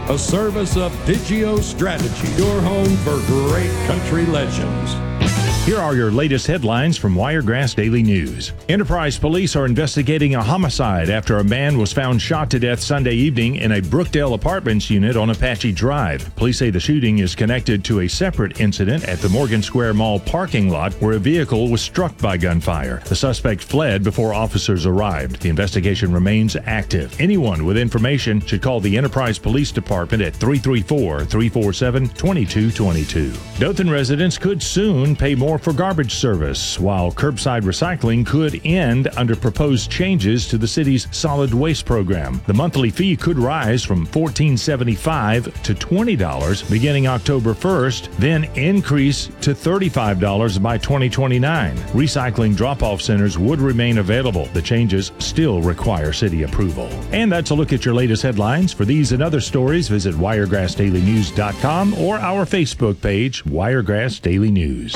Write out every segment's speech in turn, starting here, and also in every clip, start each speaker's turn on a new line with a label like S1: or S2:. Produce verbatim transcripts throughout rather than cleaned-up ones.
S1: a service of Digio Strategy, your home for great country legends.
S2: Here are your latest headlines from Wiregrass Daily News. Enterprise police are investigating a homicide after a man was found shot to death Sunday evening in a Brookdale Apartments unit on Apache Drive. Police say the shooting is connected to a separate incident at the Morgan Square Mall parking lot where a vehicle was struck by gunfire. The suspect fled before officers arrived. The investigation remains active. Anyone with information should call the Enterprise Police Department at three three four, three four seven, two two two two. Dothan residents could soon pay more for garbage service, while curbside recycling could end under proposed changes to the city's solid waste program. The monthly fee could rise from fourteen seventy-five to twenty dollars beginning October first, then increase to thirty-five dollars by twenty twenty-nine. Recycling drop-off centers would remain available. The changes still require city approval. And that's a look at your latest headlines. For these and other stories, visit wiregrass daily news dot com or our Facebook page, Wiregrass Daily News.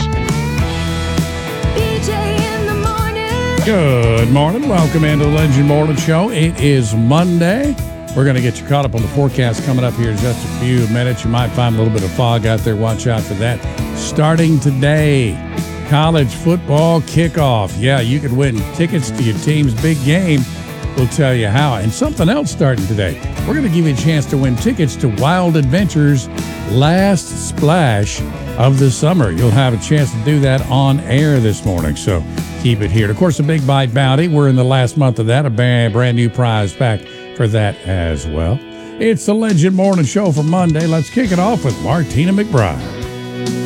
S3: Good morning. Welcome into the Legend Morning Show. It is Monday. We're going to get you caught up on the forecast coming up here in just a few minutes. You might find a little bit of fog out there. Watch out for that. Starting today, college football kickoff. Yeah, you could win tickets to your team's big game. We'll tell you how. And something else starting today. We're going to give you a chance to win tickets to Wild Adventures' last splash of the summer. You'll have a chance to do that on air this morning, so keep it here. Of course, the Big Bite Bounty, we're in the last month of that, a brand new prize pack for that as well. It's the Legend Morning Show for Monday. Let's kick it off with Martina McBride.